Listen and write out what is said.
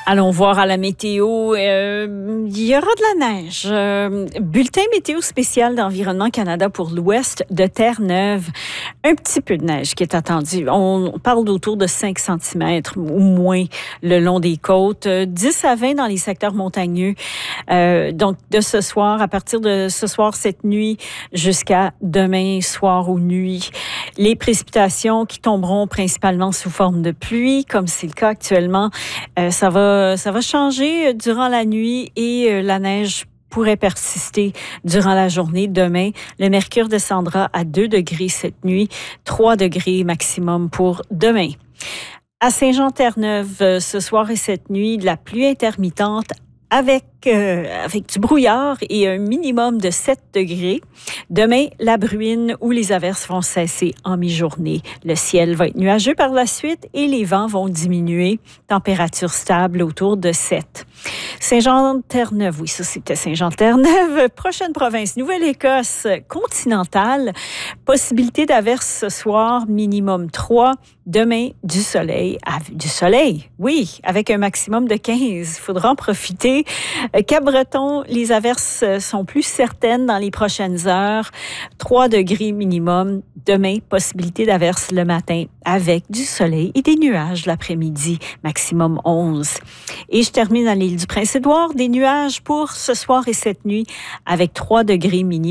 Allons voir à la météo. Il y aura de la neige. Bulletin météo spécial d'Environnement Canada pour l'ouest de Terre-Neuve. Un petit peu de neige qui est attendue. On parle d'autour de 5 cm ou moins le long des côtes. 10 à 20 dans les secteurs montagneux. Donc, de ce soir, à partir de ce soir, cette nuit, jusqu'à demain soir ou nuit. Les précipitations qui tomberont principalement sous forme de pluie, comme c'est le cas actuellement. Ça va changer durant la nuit et la neige pourrait persister durant la journée. Demain, le mercure descendra à 2 degrés cette nuit, 3 degrés maximum pour demain. À Saint-Jean-Terre-Neuve, ce soir et cette nuit, de la pluie intermittente avec du brouillard et un minimum de 7 degrés. Demain, la bruine ou les averses vont cesser en mi-journée. Le ciel va être nuageux par la suite et les vents vont diminuer. Température stable autour de 7. Saint-Jean-Terre-Neuve, oui, ça c'était Saint-Jean-Terre-Neuve. Prochaine province, Nouvelle-Écosse continentale. Possibilité d'averses ce soir, minimum 3. Demain, du soleil. Du soleil, oui, avec un maximum de 15. Il faudra en profiter. Cap-Breton, les averses sont plus certaines dans les prochaines heures. 3 degrés minimum. Demain, possibilité d'averses le matin avec du soleil et des nuages l'après-midi. Maximum 11. Et je termine à l'île du Prince-Édouard. Des nuages pour ce soir et cette nuit avec 3 degrés minimum.